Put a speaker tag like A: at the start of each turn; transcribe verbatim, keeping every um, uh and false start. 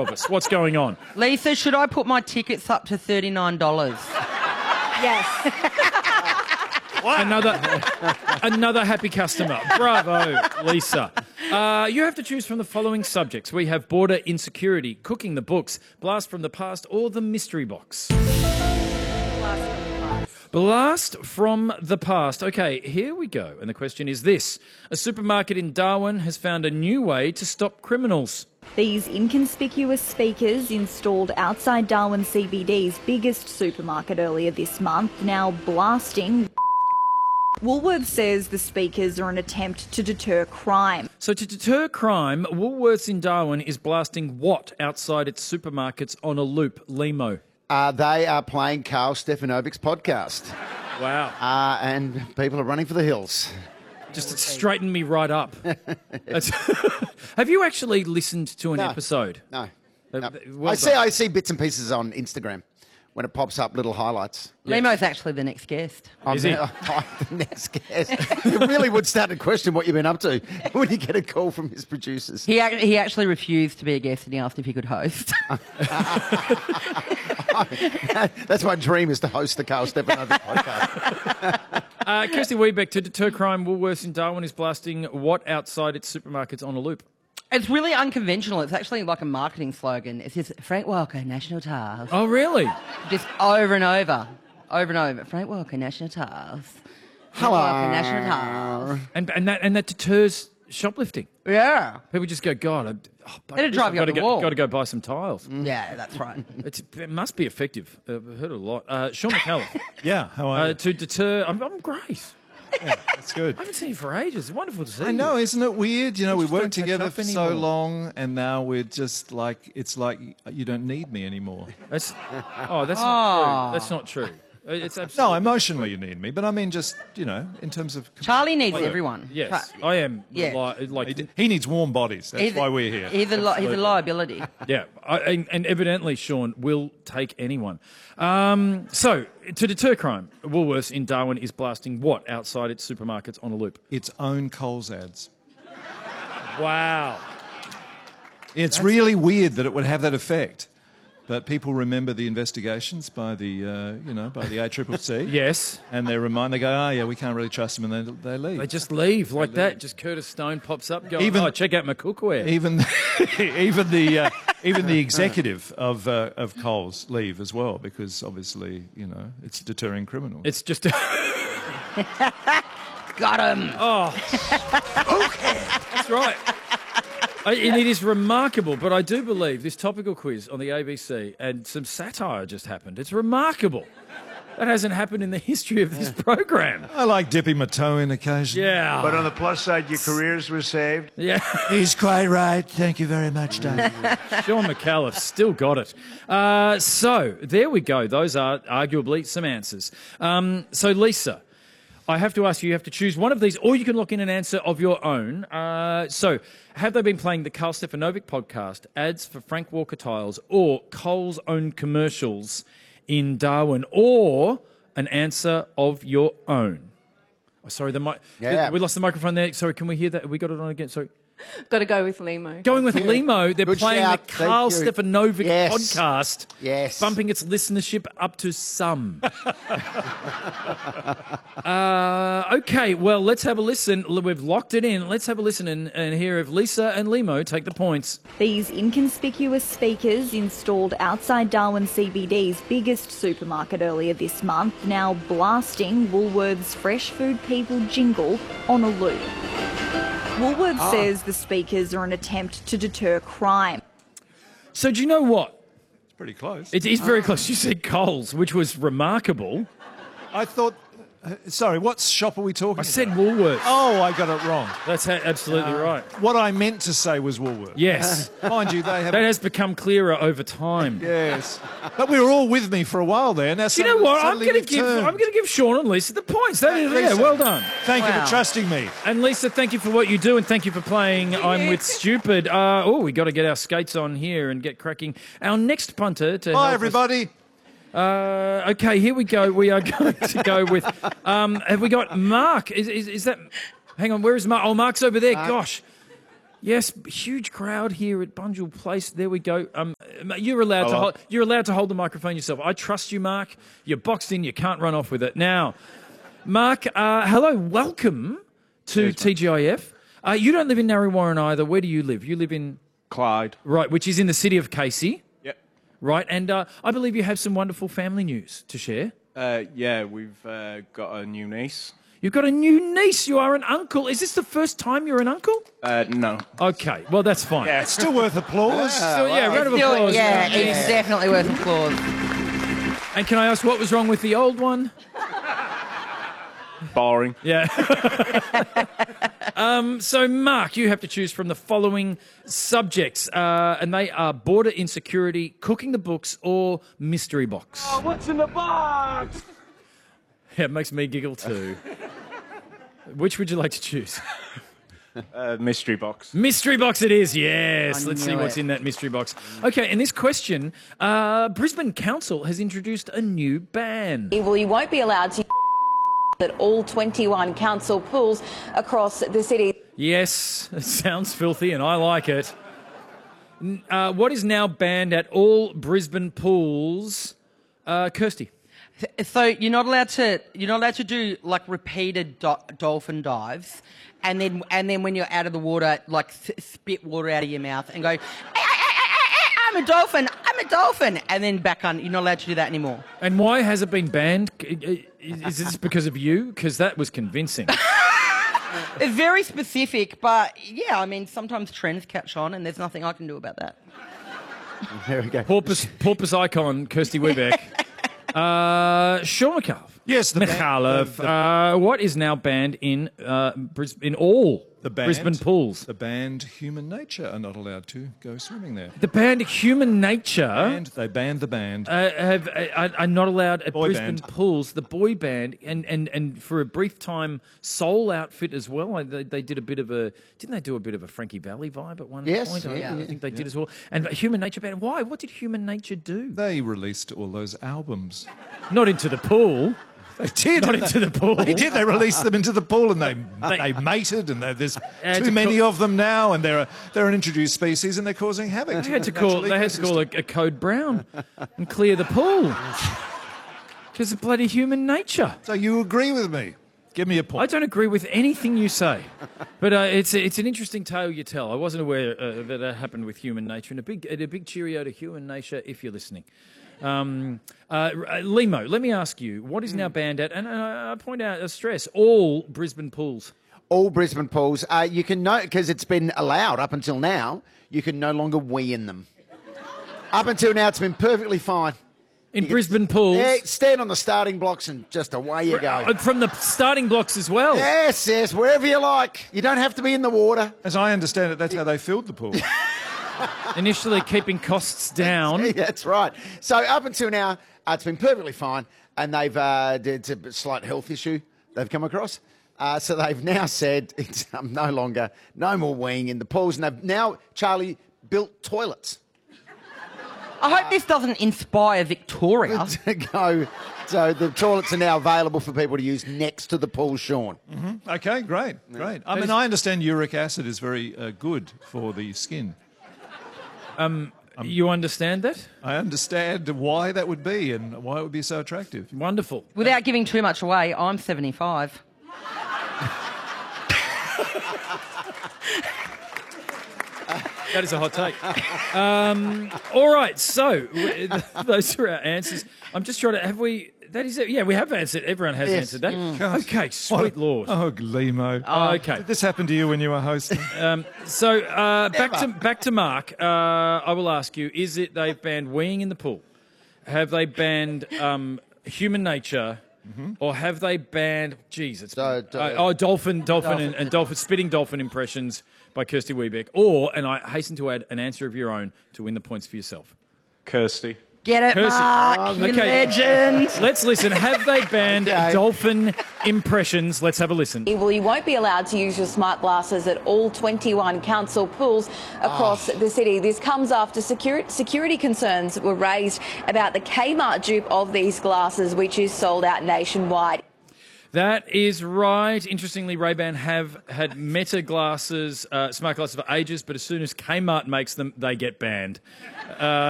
A: of us. What's going on?
B: Lisa, should I put my tickets up to thirty-nine dollars?
C: Yes.
A: Another, another happy customer. Bravo, Lisa. Uh, you have to choose from the following subjects. We have border insecurity, cooking the books, blast from the past, or the mystery box. Blast from the past. Okay, here we go. And the question is this. A supermarket in Darwin has found a new way to stop criminals.
D: These inconspicuous speakers installed outside Darwin C B D's biggest supermarket earlier this month, now blasting. Woolworths says the speakers are an attempt to deter crime.
A: So to deter crime, Woolworths in Darwin is blasting what outside its supermarkets on a loop? Limo.
E: Uh, they are playing Carl Stefanovic's podcast.
A: Wow.
E: Uh, and people are running for the hills.
A: Just straightened me right up. Have you actually listened to an
E: No.
A: episode?
E: No.
A: Uh,
E: no.
A: well
E: I see
A: done.
E: I see bits and pieces on Instagram when it pops up, little highlights.
B: Limo's actually the next guest.
E: I'm
A: Is he?
E: the, the next guest. You really would start to question what you've been up to when you get a call from his producers.
B: He ac- he actually refused to be a guest and he asked if he could host.
E: That's my dream, is to host the Carl Stefanovic podcast.
A: Uh, Kirsty Wiebeck, to deter crime, Woolworths in Darwin is blasting what outside its supermarkets on a loop?
B: It's really unconventional. It's actually like a marketing slogan. It's just Frank Walker, National Tiles.
A: Oh, really?
B: Just over and over. Over and over. Frank Walker, National Tiles. Frank
E: Hello.
B: Walker, National Tiles.
A: And and that and that deters shoplifting.
B: Yeah.
A: People just go, God, I, oh, but
B: It'll drive you
A: I've
B: up
A: got to
B: the
A: go,
B: wall.
A: got to go buy some tiles.
B: Yeah, that's right.
A: It's, it must be effective. Uh, I've heard it a lot. Uh, Sean McCallum,
F: Yeah, how are
A: uh,
F: you?
A: to deter. I'm, I'm great.
F: That's good.
A: I haven't seen you for ages. It's wonderful to see.
F: I know,
A: you.
F: isn't it weird? You know, we
A: just don't
F: worked
A: catch
F: together
A: up
F: for so
A: anymore.
F: long, and now we're just like, it's like you don't need me anymore.
A: That's, oh, that's not true. That's not true. It's
F: No,
A: absolutely.
F: emotionally you need me, but I mean just, you know, in terms of...
B: Charlie needs everyone.
A: Yes,
B: Tra-
A: I am.
B: Yeah.
A: Li- like,
F: He, he needs warm bodies. That's
B: He's a-
F: why we're here.
B: He's a, li- he's a liability.
A: yeah, I, and, and evidently Sean will take anyone. Um, so, to deter crime, Woolworths in Darwin is blasting what outside its supermarkets on a loop?
F: Its own Coles ads.
A: Wow.
F: It's really weird that it would have that effect. But people remember the investigations by the, uh, you know, by the A C C C.
A: Yes.
F: And they remind, they go, oh, yeah, we can't really trust them, and they, they leave.
A: They just leave like that. Just Curtis Stone pops up going,
F: Even-
A: oh, check out my cookware.
F: Even, even the, uh, even the executive of uh, of Coles leave as well, because obviously, you know, it's deterring criminals.
A: It's just...
B: Got him.
A: Oh. That's right. I, and it is remarkable, but I do believe this topical quiz on the A B C and some satire just happened. It's remarkable. That hasn't happened in the history of this program.
F: I like dipping my toe in occasionally.
A: Yeah.
G: But on the plus side, your careers were saved.
A: Yeah.
F: He's quite right. Thank you very much, Dave.
A: Sean McAuliffe still got it. Uh, so, there we go. Those are arguably some answers. Um, so, Lisa, I have to ask you, you have to choose one of these, or you can lock in an answer of your own. Uh, so, have they been playing the Carl Stefanovic podcast, ads for Frank Walker tiles, or Coles' own commercials in Darwin, or an answer of your own? Oh, sorry, the mic.
E: Yeah.
A: We lost the microphone there. Sorry, can we hear that? We got it on again. Sorry.
C: Got to go with Limo.
A: Going with Limo, they're
E: Good
A: playing
E: shout.
A: the Carl
E: Thank you.
A: Stefanovic
E: Yes.
A: podcast,
E: Yes.
A: bumping its listenership up to some. uh, okay, well, let's have a listen. We've locked it in. Let's have a listen and, and hear if Lisa and Limo take the points.
D: These inconspicuous speakers installed outside Darwin C B D's biggest supermarket earlier this month, now blasting Woolworths' Fresh Food People jingle on a loop. Woolworths says the speakers are an attempt to deter crime.
A: So do you know what?
F: It's pretty close.
A: It is very close. You said Coles, which was remarkable.
F: I thought... Uh, sorry, what shop are we talking
A: I said
F: about?
A: Woolworths.
F: Oh, I got it wrong.
A: That's ha- absolutely right.
F: What I meant to say was Woolworths.
A: Yes.
F: Mind you, they have...
A: That has become clearer over time.
F: Yes. But we were all with me for a while there. Now,
A: Do you know what? I'm going to give I'm going to give Sean and Lisa the points. That is, yeah, well done.
F: Thank you
B: Wow.
F: for trusting me.
A: And Lisa, thank you for what you do, and thank you for playing I'm with Stupid. Uh, oh, we got to get our skates on here and get cracking. Our next punter to help
F: Bye,
A: us-
F: everybody.
A: Uh, okay, here we go. We are going to go with. Um, have we got Mark? Is, is is that? Hang on, where is Mark? Oh, Mark's over there. Gosh. Yes, huge crowd here at Bunjil Place. There we go. Um, you're allowed to hold, you're allowed to hold the microphone yourself. I trust you, Mark. You're boxed in. You can't run off with it. Now, Mark, uh, hello, welcome to
H: Cheers,
A: T G I F. Uh, you don't live in Narre Warren either. Where do you live? You live in
H: Clyde.
A: Right, which is in the city of Casey.
H: Yep.
A: Right, and uh, I believe you have some wonderful family news to share.
H: Uh, yeah, we've uh, got a new niece.
A: You've got a new niece. You are an uncle. Is this the first time you're an uncle?
H: Uh, no.
A: Okay, well, that's fine.
F: Yeah, it's still worth applause.
A: So, yeah, round of
B: Still-
A: applause.
B: yeah, it's definitely worth applause.
A: And can I ask what was wrong with the old one?
H: Boring.
A: Yeah. um, so, Mark, you have to choose from the following subjects, uh, and they are border insecurity, cooking the books, or mystery box.
H: Oh, what's in the box?
A: Yeah, it makes me giggle too. Which would you like to choose?
H: Uh, mystery box.
A: Mystery box it is, yes.
B: I
A: Let's see
B: knew
A: what's
B: it.
A: in that mystery box. Okay, in this question, uh, Brisbane Council has introduced a new ban.
I: Well, you won't be allowed to at all twenty-one council pools across the city.
A: Yes, it sounds filthy and I like it. N- Uh, what is now banned at all Brisbane pools? Uh, Kirsty.
B: So you're not allowed to you're not allowed to do like repeated do- dolphin dives, and then and then when you're out of the water, like s- spit water out of your mouth and go, "Eh, eh, eh, eh, eh, I'm a dolphin, I'm a dolphin, and then back on. You're not allowed to do that anymore.
A: And why has it been banned? I- I- Is this because of you? Because that was convincing.
B: It's very specific, but yeah, I mean sometimes trends catch on, and there's nothing I can do about that.
E: There we go.
A: Porpoise, porpoise icon, Kirsty Webeck. Uh, Sean McAuliffe.
F: Yes, the ban-
A: McAuliffe.
F: the- the-
A: uh, what is now banned in uh, Bris- in all
F: The band,
A: Brisbane pools?
F: The band Human Nature are not allowed to go swimming there.
A: The band Human Nature
F: And they banned the band.
A: uh, have uh, are not allowed at
F: Boy
A: Brisbane
F: band.
A: pools. The boy band and, and, and for a brief time, Soul Outfit as well. I, they, they did a bit of a didn't they do a bit of a Frankie Valley vibe at one
E: Yes,
A: point? I,
E: yeah,
A: I
E: yeah.
A: think they did as well. And Human Nature band. Why? What did Human Nature do?
F: They released all those albums.
A: Not into the pool.
F: They did.
A: Not into the pool.
F: They did. They released them into the pool, and they they mated, and they- there's
A: had
F: too
A: to
F: many
A: call-
F: of them now, and they're a, they're an introduced species, and they're causing havoc.
A: They had to
F: the
A: call.
F: natural
A: They had to call a,
F: ecosystem.
A: a code brown and clear the pool because of bloody Human Nature.
F: So you agree with me? Give me a
A: I
F: point.
A: don't agree with anything you say, but uh, it's it's an interesting tale you tell. I wasn't aware uh, that that happened with Human Nature, and a big a big cheerio to Human Nature if you're listening. Um, uh, Limo, let me ask you, what is now banned at? And uh, I point out, uh, stress all Brisbane pools.
E: All Brisbane pools, uh, you can know, because it's been allowed up until now, you can no longer wee in them. Up until now, it's been perfectly fine.
A: In Brisbane pools,
E: Yeah, stand on the starting blocks and just away you go.
A: uh, from the starting blocks as well.
E: Yes, yes, wherever you like. You don't have to be in the water.
F: As I understand it, that's how they filled the pool.
A: Initially keeping costs down.
E: Yeah, that's right. So up until now, uh, it's been perfectly fine, and they've uh, it's a slight health issue they've come across. Uh, so they've now said it's um, no longer, no more weeing in the pools, and they've now, Charlie, built toilets
B: I hope this doesn't inspire Victoria.
E: to go. So the toilets are now available for people to use next to the pool, Sean.
F: Okay, great, great. I mean, I understand uric acid is very uh, good for the skin.
A: You understand that?
F: I understand why that would be and why it would be so attractive.
A: Wonderful.
B: Without giving too much away, I'm seventy-five.
A: That is a hot take. Um, all right, so w- those are our answers. I'm just trying to have we. That is it. Yeah, we have answered. Everyone has
E: Yes.
A: answered that.
F: Gosh.
A: Okay, sweet lord.
F: Oh, Glimo.
A: Oh, okay.
F: Did this happen to you when you were hosting?
A: So uh, back to back to Mark. Uh, I will ask you: is it they've banned weeing in the pool? Have they banned um, Human Nature? Or have they banned? Geez, it's
E: So,
A: uh,
E: uh,
A: oh dolphin, dolphin, and, and dolphin spitting dolphin impressions by Kirsty Webeck. Or, and I hasten to add, an answer of your own to win the points for yourself.
H: Kirsty.
B: Get it,
A: Kirsty.
B: Mark? You
A: Okay.
B: legend.
A: Let's listen. Have they banned
E: Okay.
A: dolphin impressions? Let's have a listen.
I: Well, you won't be allowed to use your smart glasses at all twenty-one council pools across the city. This comes after security, security concerns were raised about the Kmart dupe of these glasses, which is sold out nationwide.
A: That is right. Interestingly, Ray-Ban have had Meta glasses, uh, smart glasses for ages, but as soon as Kmart makes them, they get banned. Uh,